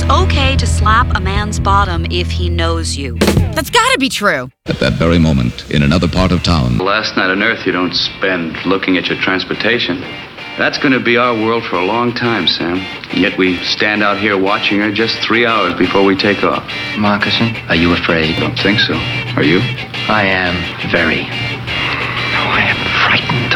okay to slap a man's bottom if he knows you. That's gotta be true. At that very moment, in another part of town, The last night on Earth you don't spend looking at your transportation. That's going to be our world for a long time, Sam. And yet we stand out here watching her just 3 hours before we take off. Moccasin, are you afraid? Don't think so. Are you? I am very. Oh, I am frightened.